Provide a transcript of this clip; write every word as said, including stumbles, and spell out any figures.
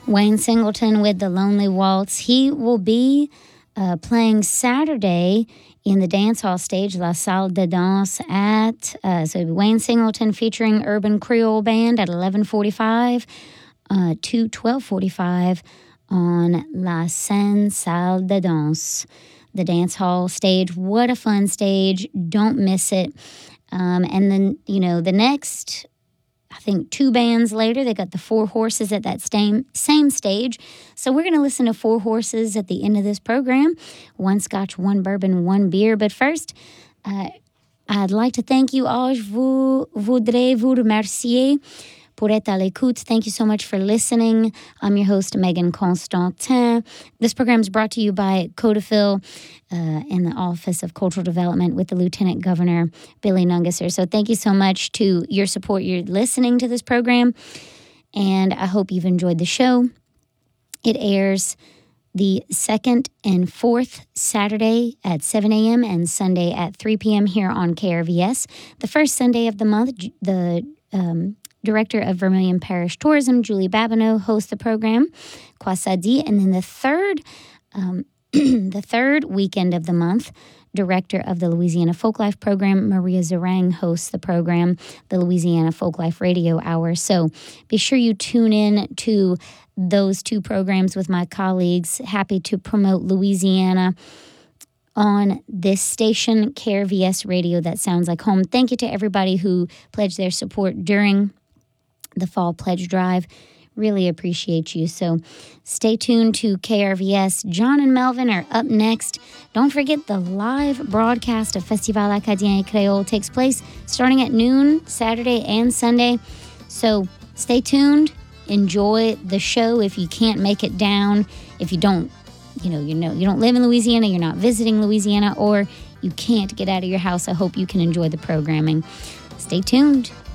Wayne Singleton with The Lonely Waltz. He will be uh, playing Saturday in the dance hall stage, La Salle de Danse, at uh, so Wayne Singleton featuring Urban Creole Band at eleven forty-five uh, to twelve forty-five on La Seine Salle de Danse, the dance hall stage. What a fun stage. Don't miss it. Um, and then, you know, the next, I think two bands later, they got the Four Horses at that same, same stage. So we're going to listen to Four Horses at the end of this program. One scotch, one bourbon, one beer. But first, uh, I'd like to thank you all. Je vous voudrais vous remercier pour être à l'écoute. Thank you so much for listening. I'm your host, Megan Constantin. This program is brought to you by Codafil uh, in the Office of Cultural Development with the Lieutenant Governor, Billy Nungesser. So thank you so much to your support. You're listening to this program, and I hope you've enjoyed the show. It airs the second and fourth Saturday at seven a.m. and Sunday at three p.m. here on K R V S. The first Sunday of the month, the um, Director of Vermilion Parish Tourism, Julie Babineau, hosts the program, Kwasadi. And then the third, um, the third weekend of the month, Director of the Louisiana Folklife Program, Maria Zarang, hosts the program, the Louisiana Folklife Radio Hour. So be sure you tune in to those two programs with my colleagues. Happy to promote Louisiana on this station, K R V S Radio, that sounds like home. Thank you to everybody who pledged their support during the Fall Pledge Drive. Really appreciate you. So stay tuned to K R V S. John and Melvin are up next. Don't forget the live broadcast of Festival Acadien et Créole takes place starting at noon, Saturday and Sunday. So stay tuned. Enjoy the show if you can't make it down. If you don't, you know, you know, you don't live in Louisiana, you're not visiting Louisiana, or you can't get out of your house, I hope you can enjoy the programming. Stay tuned.